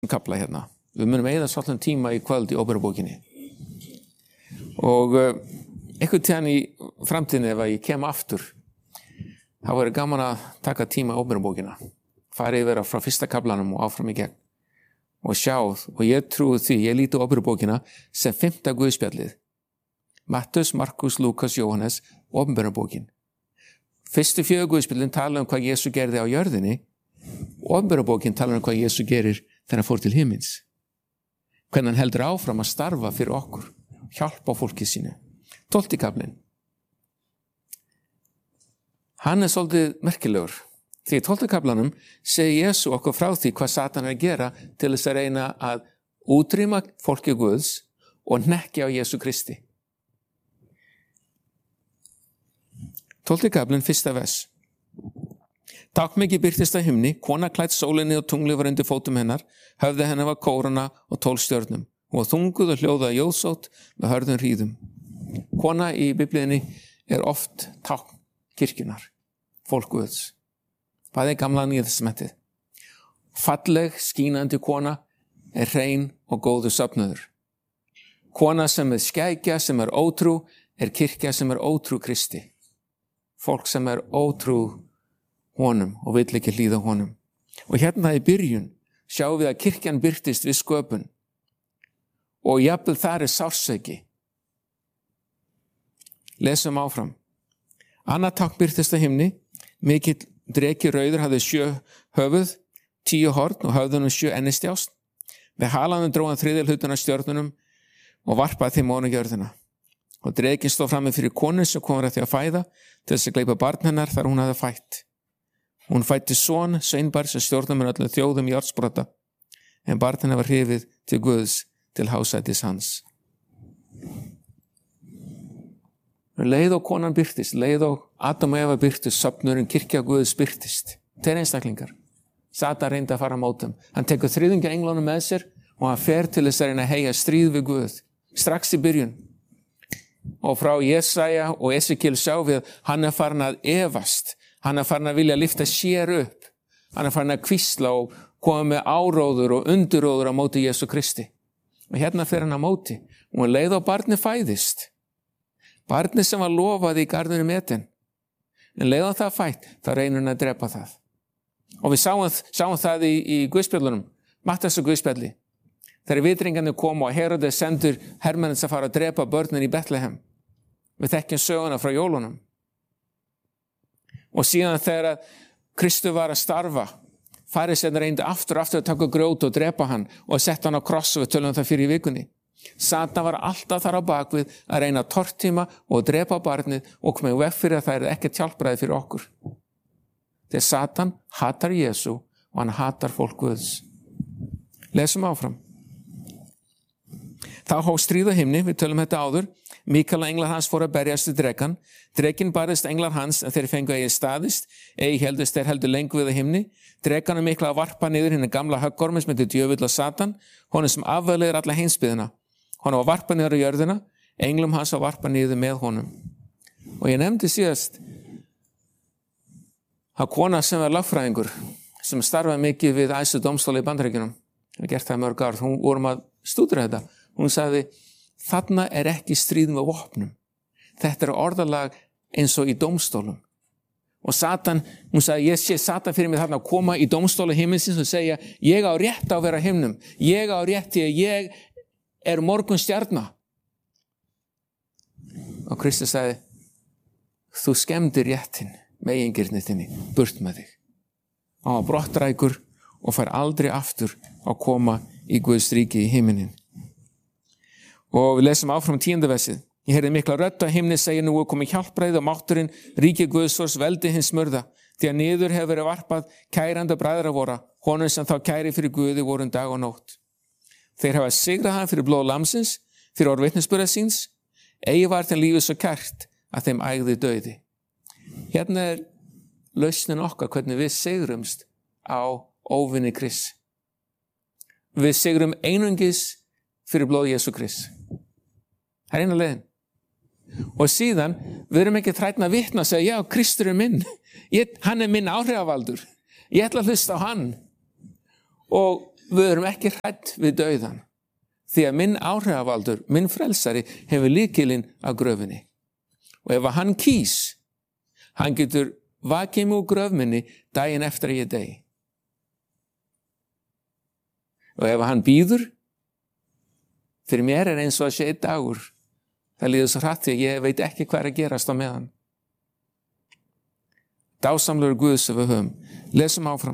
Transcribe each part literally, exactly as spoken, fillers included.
kapla hérna. Við munum eyða svolítið tíma í kvöld í Óperubókinni. Og uh, einhvern tíðan í framtíðinni ef ég kem aftur, það væri gaman að taka tíma í Óperubókina. Farið vera frá fyrsta kaplanum og áfram í gegn. Og sjá, og ég trúi því, ég líti á Óperubókina sem fimmta guðspjallið. Mattheus, Markus, Lukas, Jóhannes, Opinberubókin. Fyrstu fjögur guðspjallin tala um hvað Jesú gerði á jörðinni, Opinberubókin tala um hvað Jesú gerir þegar hann fór til himins. Hvernig hann heldur áfram að starfa fyrir okkur, hjálpa fólkið sínu. Tólfti kaflinn. Hann er svolítið merkilegur. Því í tólfta kaflanum segir Jesú okkur frá því hvað Satan er að gera til þess að reyna að útrýma fólki Guðs og hnekkja á Jesú Kristi. tólfti kaflinn, fyrsta vers. Táknmikið birtist á himni, kona klædd sólinni og tungli var undir fótum hennar, höfði hennar var kórana og tólf stjörnum. Hún var þunguð og hljóðaði jóðsótt með hörðum hríðum. Kona í Biblíunni er oft tákn kirkjunar, fólk Guðs. Bæði gamla Nýja testamentið. Falleg, skínandi kona er hrein og góður söfnuður. Kona sem er skækja, sem er ótrú, er kirkja sem er ótrú Kristi. Fólk sem er ótrú honum og vill ekki hlýða honum. Og hérna í byrjun sjáum við að kirkjan birtist við sköpun. Og jafnvel þar er sársauki. Lesum áfram. Annað tákn birtist á himni, mikill dreki rauður hafði sjö höfuð, tíu horn og höfðunum sjö ennistjást. Við halanum dróðan þriðja hlutan af stjörnunum og varpaði þeim ofan á jörðina. Og drekinn stóð frammi fyrir konu sem kom að því að fæða til þess að gleypa barn hennar þar hún hafði fætt. Hún fætti son, sveinbarn sem stjórnar með öllum þjóðum járnsbrota, en barn hennar var hrifið til Guðs til hásætis hans. Leið og konan birtist, leið og Adam og Eva birtist, söfnurinn kirkja Guðs birtist. Þeir einstaklingar. Satan reyndi að fara á mótum. Hann tekur þriðjunga englunum með sér og hann fer til þess að reyna að heyja stríð við Guð. Strax í byrjun. Og frá Jesaja og Esekiel sjá við að hann er farin að efast. Hann er farin að vilja lyfta sér upp. Hann er farin að hvísla og koma með áróður og undiróður á móti Jesú Kristi. Og hérna fer hann á móti. Og hann leið og barni fæðist. Barni sem var lofað í garðinum Eden. En leiðan það fætt, það reynir hann að drepa það. Og við sáum, sáum það í, í Guðspjallunum, Matthías og Guðspjalli. Þegar vitringarnir komu og Heródes sendur hermennins að fara að drepa börnin í Betlehem. Við þekkjum söguna frá jólunum. Og síðan þegar Kristur var að starfa, farisæarnir reyndi aftur og aftur að taka grjót og drepa hann og setta hann á kross og við tölum það fyrir í vikunni. Satan var alltaf þar á bakvið að reyna að tortíma og drepa barnið og koma í veg fyrir að það er ekkert hjálpræði fyrir okkur. Þegar Satan hatar Jesú og hann hatar fólk Guðs. Lesum áfram. Þá hóf stríð á himni, við tölum þetta áður. Míkael og englar hans fóru að berjast við drekann. Drekinn barðist englar hans en þeir fengu eigi staðist, eigi heldust þeir heldur lengur við á himni. Drekanum mikla að varpa niður hinn gamla höggormi sem heitir djöfull og Satan, honum sem afveðleiðir alla heimsbyggðina. Honum var varpa niður á jörðina, englum hans var varpa niður með honum. Og ég nefndi síðast að kona sem var lögfræðingur, sem starfaði mikið við æðstu dómstóla í Bandaríkjunum, hefur gert það mörg ár, hún vorum að stúdera þetta. Hún sagði, þarna er ekki stríð með vopnum. Þetta er orðalag eins og í dómstólum. Og Satan, hún sagði, ég sé Satan fyrir mig þarna að koma í dómstóla himinsins og segja, ég á rétt á að vera himnum, ég á rétt til að ég er morgun stjarna. Og Kristus sagði, þú skemmdir réttin, megingirni þinni, burt með þig. Hann var brottrækur og fær aldrei aftur að koma í Guðs ríki í himinin. Og við lesum áfram tíunda versið. Ég heyrði mikla rödd á himni segja nú að komi hjálpræði og mátturinn, ríki Guðsvors, veldi hins smurða, því að niður hefur verið varpað kæranda bræðra vora, honum sem þá kæri fyrir Guði voru um dag og nótt. Þeir hafa sigrað hann fyrir blóð lamsins, fyrir orð vitnisburðar síns, eigi var þeim lífið svo kært að þeim ægði dauði. Hérna er lausnin okkar hvernig við sigrumst á óvinni Krists. Við sigrum einungis fyrir blóð Jesú Krists. Það er eina leiðin. Og síðan, við erum ekki þrætna að vitna að segja, já, Kristur er minn. Ég, hann er minn áhrifavaldur. Ég ætla að hlusta á hann. Og við erum ekki hrædd við dauðan, því að minn áhrifavaldur, minn frelsari, hefur lykilinn af gröfinni. Og ef hann kýs, hann getur vakið mig úr gröf minni daginn eftir að ég dey. Og ef hann býður, fyrir mér er eins og að sé einn dagur. Það líður svo hratt því að ég veit ekki hvað er að gerast á meðan. Dásamlegur Guð sem við höfum. Lesum áfram.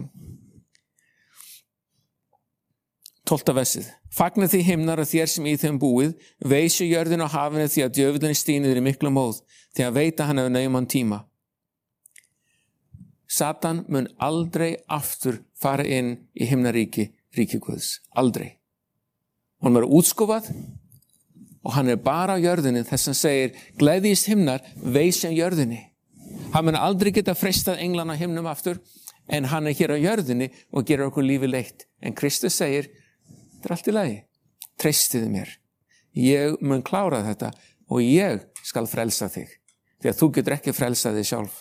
Tólfta versið. Fagnið því himnar og þér sem í þeim búið, veisu jörðin og hafinu því að djöfullinn stínir í miklu móð, því að veita hann hefur nauman tíma. Satan mun aldrei aftur fara inn í himnaríki, ríki Guðs. Aldrei. Hann var útskúfað og hann er bara á jörðinni þess að segir, gleðjist himnar, veisi á jörðinni. Hann mun aldrei geta freistað englana himnum aftur, en hann er hér á jörðinni og gerir okkur lífi leitt. En Kristus segir, þetta er allt í lagi. Treystiði mér. Ég mun klára þetta og ég skal frelsa þig. Því að þú getur ekki frelsað þig sjálf.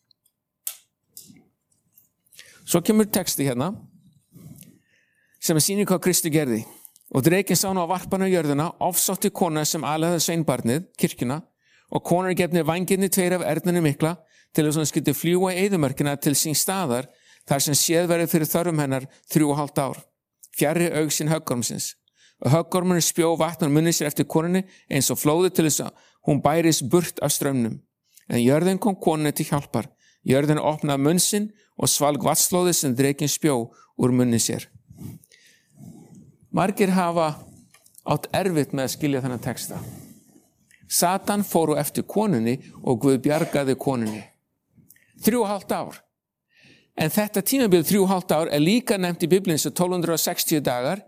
Svo kemur texti hérna sem að sýnir hvað Kristi gerði. Og drekinn sá nú á varpan á jörðina, ofsótti kona sem alaði sveinbarnið, kirkjuna, og konar gefnir vængirnir tveir af erninni mikla til þess að hann skyldi fljúga í eyðimörkina til sín staðar þar sem séð verið fyrir þörfum hennar þrjú og hálft ár. Fjarri aug sín höggormsins. Og höggormurinn spjó vatn og munni sér eftir konunni eins og flóði til þess að hún bæris burt af strömmnum. En jörðin kom konunni til hjálpar. Jörðin opnaði munn sinn og svalg vatnsflóði sem drekinn spjó úr munni sér. Margir hafa átt erfitt með að skilja þennan texta. Satan fór á eftir konunni og Guð bjargaði konunni. Þrjú og hálft ár. En þetta tímabil þrjú og hálft ár er líka nefnt í Biblíunni sem tólf hundruð sextíu dagar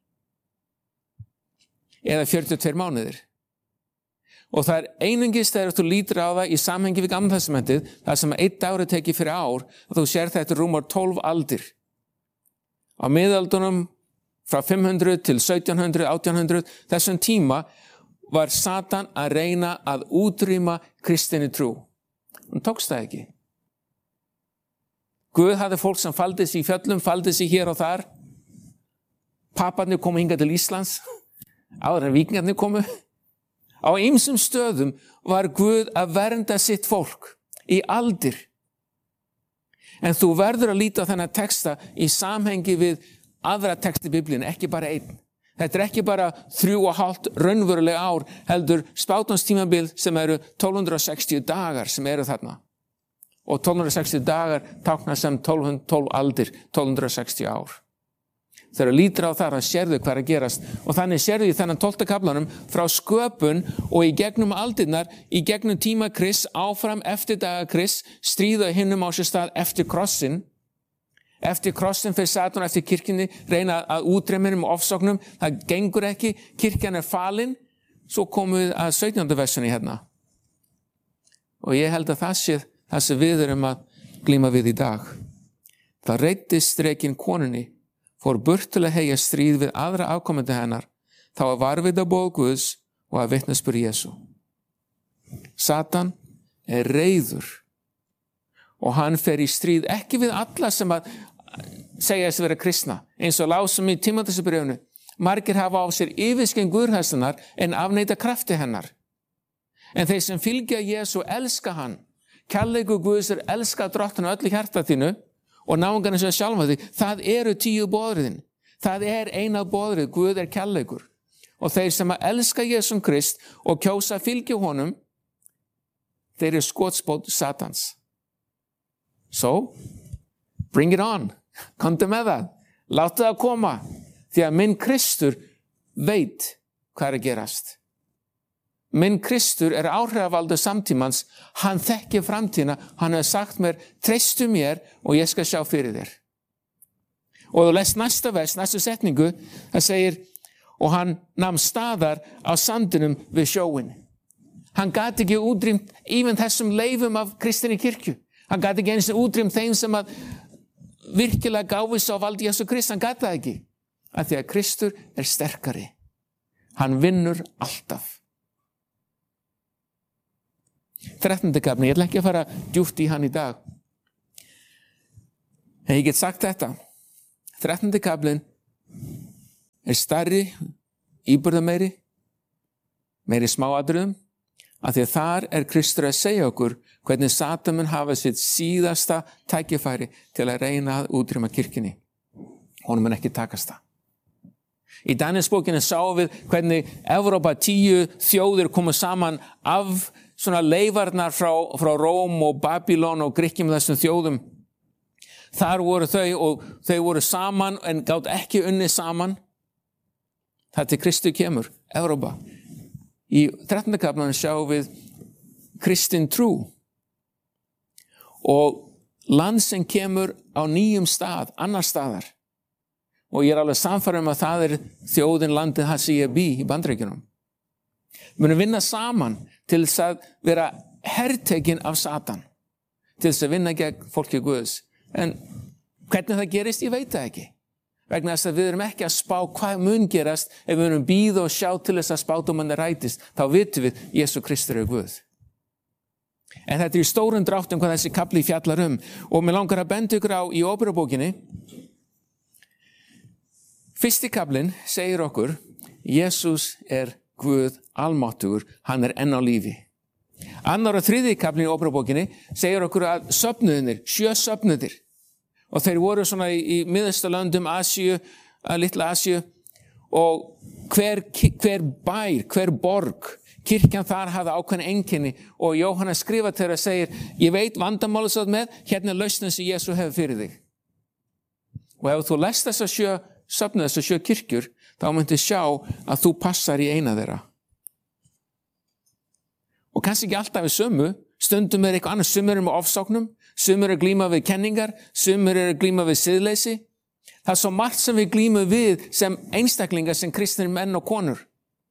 eða fjörutíu og tveir mánuðir. Og það er einungis þegar þú lítur á það í samhengi við Gamla testamentið, þar sem einn dagur er tekið fyrir ár, og þú sér þetta rúmar tólf aldir. Á miðaldunum frá fimm hundruð til sautján hundruð, átján hundruð, þessum tíma var Satan að reyna að útrýma kristinni trú. Hún tókst það ekki. Guð hafði fólk sem faldi sig í fjöllum, faldi sig hér og þar. Paparnir komu hingað til Íslands, áður en víkingarnir komu. Á ýmsum stöðum var Guð að vernda sitt fólk í aldir. En þú verður að líta á þennan texta í samhengi við aðra texti í Biblíunni, ekki bara einn. Þetta er ekki bara þrjú og hálft raunverulega ár, heldur spátumstímabil sem eru tólf hundruð sextíu dagar sem eru þarna. Og tólf hundruð sextíu dagar tákna sem tólf, tólf aldir, tólf hundruð sextíu ár. Þegar lítur á þar, hann sérðu hvað er að gerast. Og þannig sérðu í þennan tólfta kaflanum frá sköpun og í gegnum aldirnar, í gegnum tíma Krists, áfram eftir daga Krists, stríða hinnum á sér stað eftir krossin. Eftir krossin fyrir Satan, eftir kirkjunni, reyna að útrýminum og ofsóknum. Það gengur ekki, kirkjan er falin. Svo komum við að sautjánda versunni hérna. Og ég held að það sé það sem við erum að glíma við í dag. Það reiddist drekinn konunni, fór burt til að heyja stríð við aðra afkomandi hennar, þá að varvita boð Guðs og að vitnisburð Jesú. Satan er reiður og hann fer í stríð ekki við alla sem að segja þess að vera kristna, eins og lásum í Tímóteusbréfinu. Margir hafa á sér yfirskein guðhræðslunnar en afneita krafti hennar. En þeir sem fylgja Jesú elska hann. Kærleikur Guðs er elska drottinn á öllu hjarta þínu og náungan eins og sjálfa þig. Það eru tíu boðorðin. Það er eina boðorðið. Guð er kærleikur. Og þeir sem að elska Jesúm Krist og kjósa að fylgja honum, þeir eru skotspót Satans. So, bring it on. Komdu með það. Láttu það koma. Því að minn Kristur veit hvað er að gerast. Minn Kristur er áhrifavaldur samtímans. Hann þekkir framtíðina. Hann hefur sagt mér, treystu mér og ég skal sjá fyrir þér. Og þú lest næsta vers, næstu setningu, það segir, og hann nam staðar á sandinum við sjóin. Hann gat ekki útrýmt even þessum leifum af kristinni kirkju. Hann gat ekki eins og útrýmt þeim sem að virkilega gáfis á valdi Jesú Krist. Hann gat það ekki. Af því að Kristur er sterkari. Hann vinnur alltaf. þrettándi kafli, ég ætla ekki að fara djúpt í hann í dag. En ég get sagt þetta. þrettándi kaflinn er stærri, íburðameiri, meiri smáatriðum, af því að þar er Kristur að segja okkur hvernig Satan mun hafa sitt síðasta tækifæri til að reyna að útrýma kirkjunni. Honum mun ekki takast það. Í Danielsbókinni sáum við hvernig Evrópa tíu þjóðir komu saman af svona leifarnar frá, frá Róm og Babylon og Grikkjum þessum þjóðum. Þar voru þau og þau voru saman en gátt ekki unnið saman. Það til Kristur kemur, Evrópa. Í þrettánda kaflanum sjáum við kristin trú og land sem kemur á nýjum stað, annar staðar. Og ég er alveg sannfærður um að það er þjóðin landið það sem ég bý í Bandaríkjunum. Við munum vinna saman til þess að vera hertekinn af Satan, til þess að vinna gegn fólki Guðs. En hvernig það gerist, ég veit það ekki. Vegna þess að við erum ekki að spá hvað mun gerast ef við erum bíða og sjá til þess að spádómanni rætist, þá vitum við Jesú Kristur er Guð. En þetta er í stórum dráttum hvað þessi kafli fjallar um og mér langar að benda ykkur á í Óperubókinni. Fyrsti kaflinn segir okkur, Jesús er Guð almáttugur, hann er enn á lífi. Annar og þriðji kaflinn í Óperubókinni segir okkur að söfnuðinir, sjö söfnuðir, og þeir voru svona í, í miðausturlöndum Asíu, að litla Asíu, og hver, hver bær, hver borg, kirkjan þar hafði ákveðin einkenni og Jóhannes skrifa til þeirra og segir, ég veit vandamálið svo með, hérna er lausnin sem Jesú hefur fyrir þig. Og ef þú lest þessa sjö söfnuð, þessa sjö kirkjur, þá myndi sjá að þú passar í eina þeirra. Og kannski ekki alltaf við sömu, stundum er eitthvað annars, sumir eru með ofsóknum, sumir eru að glíma við kenningar, sumir eru að glíma við siðleysi. Það er svo margt sem við glímum við sem einstaklingar, sem kristnir menn og konur.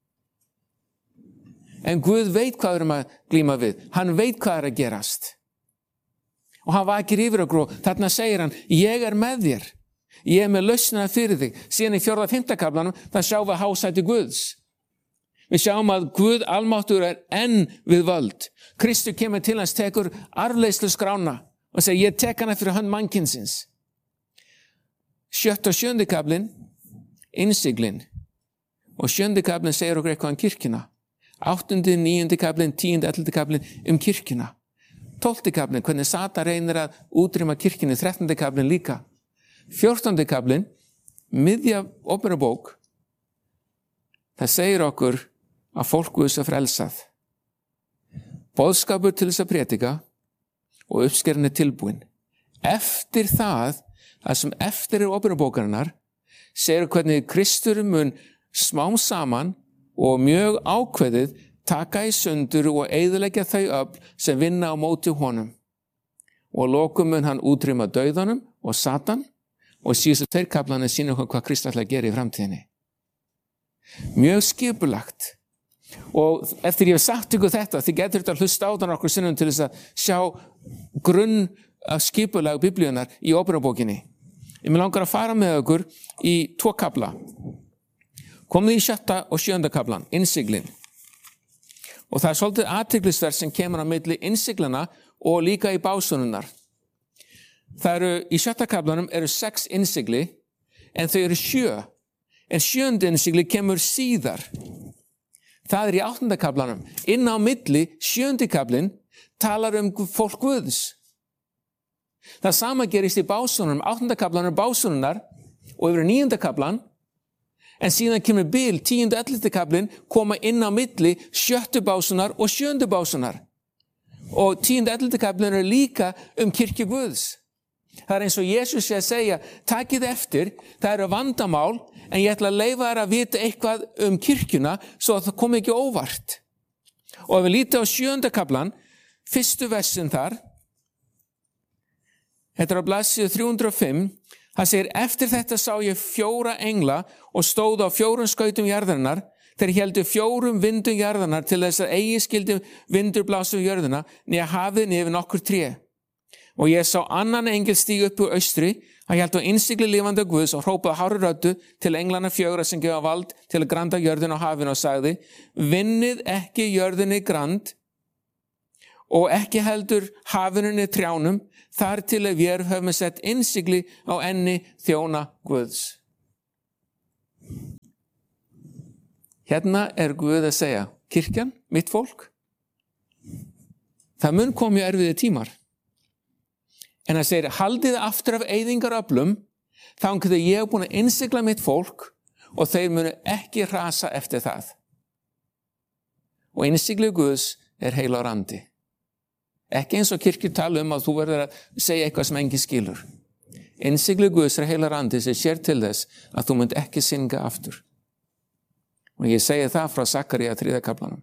En Guð veit hvað við erum að glíma við. Hann veit hvað er að gerast. Og hann vakir yfir okkur og þarna segir hann, ég er með þér. Ég er með lausnina fyrir þig. Síðan í fjórða og fimmta kaflanum, það sjáum við hásæti Guðs. Við sjáum að Guð almáttugur er enn við völd. Kristur kemur til hans, tekur arfleiðslu skrána og segir, ég tek hana fyrir hönd mannkynsins. Sjötta og sjöndi kaflinn, innsiglin. Og sjöndi kaflinn segir okkur eitthvað um kirkjuna. Áttundi, níundi kaflinn, tíundi, ellefundi kaflinn um kirkjuna. Tólfti kaflinn, hvernig Satan reynir að útrýma kirkjunni, þrettándi kaflinn líka. Fjórtándi kaflinn, miðja Óperubók, það segir okkur að fólk Guðs er frelsað. Boðskapur til þess að prétika og uppskeran er tilbúin. Eftir það, það sem eftir er Óperubókarinnar, segir hvernig Kristur mun smám saman og mjög ákveðið taka í sundur og eyðileggja þau öfl sem vinna á móti honum. Og að lokum mun hann útrýma dauðanum og Satan og síðustu tveir kaflarnir sýna okkur hvað Kristur ætlar að gera í framtíðinni. Mjög skipulagt. Og eftir ég hef sagt ykkur þetta, þið getur þetta að hlusta á þann okkur sinnum til þess að sjá grunn af skipulag biblíunar í Óperubókinni. Ég vil langar að fara með okkur í tvo kafla. Komið í sjötta og sjönda kaflan, innsiglin. Og það er svolítið athyglisvert sem kemur á milli innsiglana og líka í básununnar. Það eru, í sjötta kaflanum eru sex innsigli, en þau eru sjö. En sjöndi innsigli kemur síðar. Það er í áttunda kaflanum. Inn á milli, sjöndi kaflin, talar um fólk Guðs. Það sama gerist í básununum. Áttunda kaflanum er básununnar og yfir níunda kaflan. En síðan kemur bil, tíundu og ellefti kaflin, koma inn á milli sjöttu básunar og sjöndu básunar. Og tíundu og ellefti kaflin er líka um kirkju Guðs. Það er eins og Jesús sé að segja, takið eftir, það eru vandamál, en ég ætla að leyfa þér að vita eitthvað um kirkjuna, svo að það komi ekki óvart. Og ef við lítið á sjöunda kaflan, fyrstu versin þar, þetta er á blaðsíðu þrjú hundruð og fimm, það segir, eftir þetta sá ég fjóra engla og stóð á fjórum skautum jarðarinnar, þeir héldu fjórum vindum jarðarinnar til þess að eigi skildi vindur blása um jörðina, nýja hafið nefn okkur tré. Og ég sá annan engil stíga upp úr austri, hann hélt á innsigli lifandi Guðs og hrópaði hárri röddu til englana fjögra sem gefa vald til að granda jörðin á hafinu og sagði, vinnið ekki jörðinni grand og ekki heldur hafinunni trjánum, þar til að við höfum sett innsigli á enni þjóna Guðs. Hérna er Guð að segja, kirkjan, mitt fólk, það mun komi erfiði tímar. En hann segir, haldið aftur af eyðingaröflum, þangað til ég er búin að innsigla mitt fólk og þeir munu ekki rasa eftir það. Og innsiglu Guðs er heilagur andi. Ekki eins og kirkjur tala um að þú verður að segja eitthvað sem enginn skilur. Innsiglu Guðs er heilagur andi sem sér til þess að þú munt ekki synga aftur. Og ég segi það frá Sakaría þriðja kaflanum.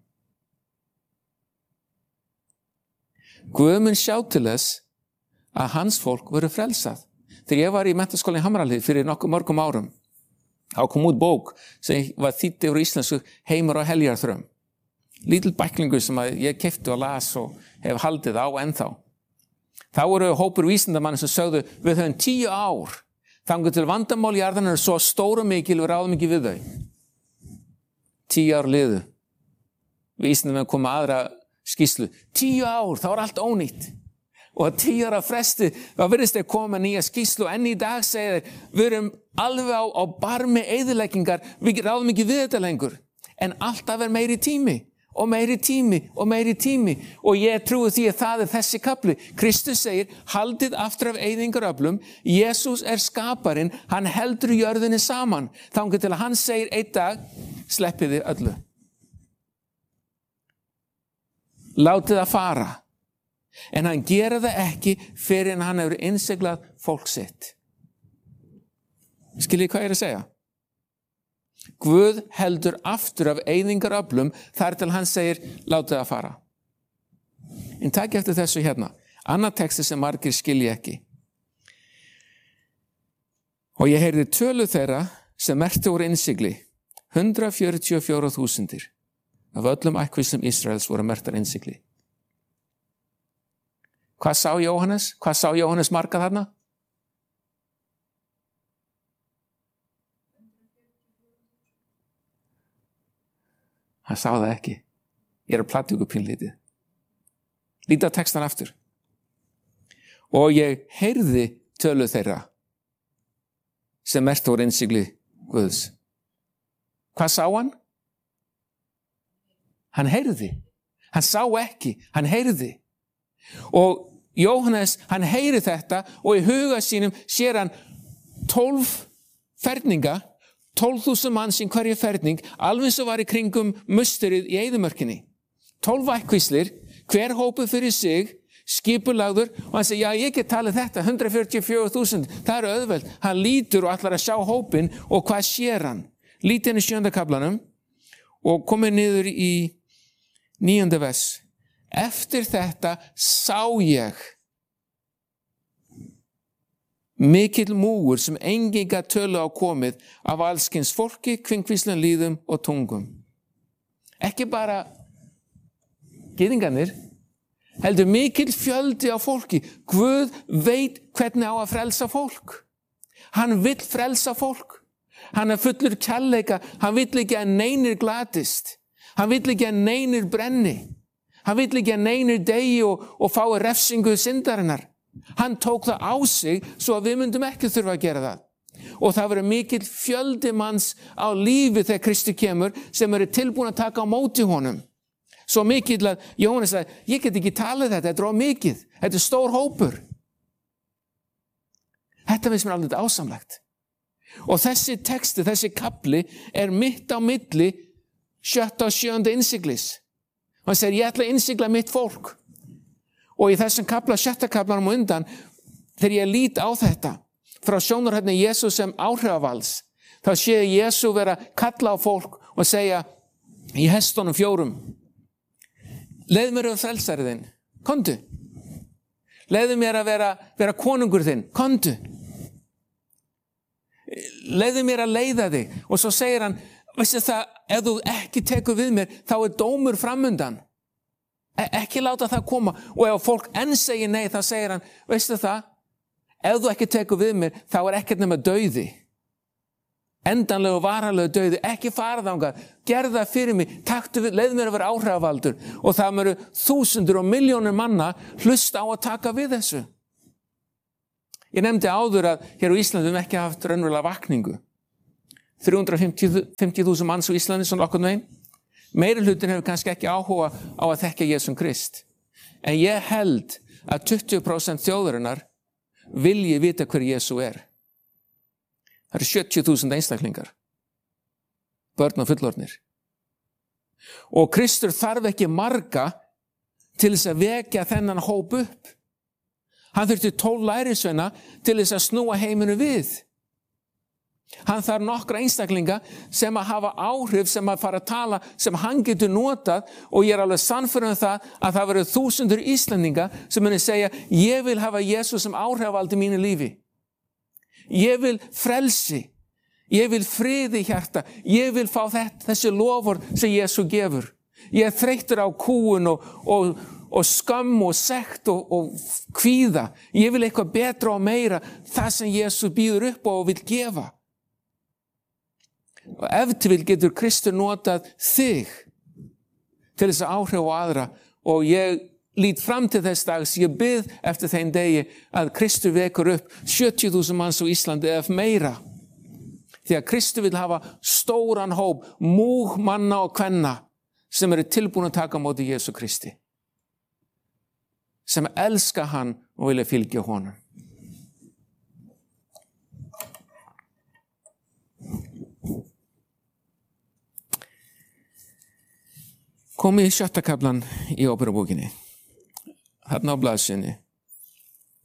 Guð mun sjá til þess að hans fólk voru frelsað. Þegar ég var í menntaskólinni í Hamrahlíð fyrir nokkuð mörgum árum, þá kom út bók sem var þýdd yfir íslensku Heimur og heljarþröm. Lítill bæklingur sem ég keypti og las og hef haldið á ennþá. Þá voru hópur vísindamanna sem sögðu, við höfum tíu ár, þangað til vandamál jarðarinnar er svo stór og mikil, við ráðum ekki við þau. Tíu ár liðu. Vísindamenn komu aðra skýrslu. Tíu ár, þá er allt ónýtt. Og að tíu ára fresti, þá virðist þeir koma nýja skýrslu. En í dag segir þeir, við erum alveg á, á barmi eyðileggingar, við ráðum ekki við þetta lengur. En alltaf er meiri tími. Og meiri tími, og meiri tími. Og ég trúi því að það er þessi kapli. Kristus segir, haldið aftur af eyðingaröflum. Jesús er skaparinn, hann heldur jörðinni saman. Þangað til að hann segir einn dag, sleppið þið öllu. Látið það fara. En hann gera það ekki fyrir en hann hefur innsiglað fólk sitt. Skiljið hvað ég er að segja? Guð heldur aftur af eyðingaröflum þar til hann segir, látið það fara. En takk eftir þessu hérna. Annað texti sem margir skilji ekki. Og ég heyrði tölu þeirra sem merktu úr innsigli. hundrað fjörutíu og fjórar þúsundir af öllum ættkvíslum Ísraels voru merktar innsigli. Hvað sá Jóhannes? Hvað sá Jóhannes marga þarna? Hann sá það ekki. Ég er að plata ykkur pínlítið. Lítið á textan aftur. Og ég heyrði tölu þeirra sem merktu úr innsigli Guðs. Hvað sá hann? Hann heyrði. Hann sá ekki, hann heyrði. Og Jóhannes, hann heyri þetta og í huga sínum sér hann tólf ferninga, tólf þúsund manns í hverju ferning, alveg svo var í kringum musterið í eyðimörkinni. Tólf ættkvíslir, hver hópuð fyrir sig, skipulagður, og hann segi, já, ég get talið þetta, hundrað fjörutíu og fjögur þúsund, það er auðvelt. Hann lítur og ætlar að sjá hópin og hvað sér hann? Lítið inn í sjönda kaflanum og komið niður í níunda vers. Eftir þetta sá ég mikill múgur sem enginn gat tölu á komið af allskyns fólki, kvinkvíslum, lýðum og tungum. Ekki bara gyðingarnir, heldur mikill fjöldi á fólki. Guð veit hvernig á að frelsa fólk. Hann vill frelsa fólk. Hann er fullur kærleika. Hann vill ekki að neinir glatist. Hann vill ekki að neinir brenni. Hann vill ekki að neinir degi og, og fái refsingu syndarinnar. Hann tók það á sig svo að við myndum ekki þurfa að gera það. Og það verður mikill fjöldi manns á lífi þegar Kristi kemur sem eru tilbúin að taka á móti honum. Svo mikill að Jóhannes sagði, ég get ekki talið þetta, þetta er of mikið. Þetta er stór hópur. Þetta finnst mér alveg ásamlegt. Og þessi texti, þessi kapli er mitt á milli sjötta og sjönda innsiglis. Og hann segir, ég ætla að innsigla mitt fólk. Og í þessum kapla, sjötta kaplanum og undan, þegar ég lít á þetta, frá sjónarhorni Jesú sem áhrifavals, þá sé ég Jesú vera kalla á fólk og segja í hestunum fjórum, leið mér að frelsari þinn, komdu. Leiðu mér að vera, vera konungur þinn, komdu. Leiðu mér að leiða þig. Og svo segir hann, veistu það, ef þú ekki tekur við mér, þá er dómur framundan. E- ekki láta það koma. Og ef fólk enn segir nei, þá segir hann, veistu það, ef þú ekki tekur við mér, þá er ekkert nema dauði. Endanlegu varalegu dauði, ekki fara þangað, gerð það fyrir mig, taktu við, leið mér að vera áhrifavaldur. Og það mjög þúsundur og milljónir manna hlusta á að taka við þessu. Ég nefndi áður að hér á Íslandi við ekki haft raunverulega vakningu. þrjú hundruð fimmtíu þúsund manns á Íslandi svona okkur megin. Meiri hlutin hefur kannski ekki áhuga á að þekka Jesum Krist. En ég held að tuttugu prósent þjóðarinnar vilji vita hver Jesu er. Það eru sjötíu þúsund einstaklingar, börn og fullorðnir. Og Kristur þarf ekki marga til þess að vekja þennan hóp upp. Hann þurfti tólf lærisveina til þess að snúa heiminu við. Hann þarf nokkra einstaklinga sem að hafa áhrif, sem að fara að tala, sem hann getur notað, og ég er alveg sannfærður um það að það verður þúsundur Íslendinga sem muni segja, ég vil hafa Jesú sem áhrifavald í mínu lífi. Ég vil frelsi, ég vil friði í hjarta, ég vil fá þetta, þessi lofur sem Jesú gefur. Ég er þreyttur á kúun og, og, og skömm og sekt og, og kvíða. Ég vil eitthvað betra og meira, það sem Jesú býður upp og vil gefa. Og ef til vil getur Kristur notað þig til þess að áhrif á aðra, og ég lít fram til þess dags, ég bið eftir þeim degi að Kristur vekur upp sjötíu þúsund manns á Íslandi ef meira. Því að Kristur vil hafa stóran hóp, múg manna og kvenna sem eru tilbúin að taka á móti Jesú Kristi. Sem elska hann og vilja fylgja honum. Komið í sjötta kaflan í Óperubókinni. Þarna á blaðsíðunni.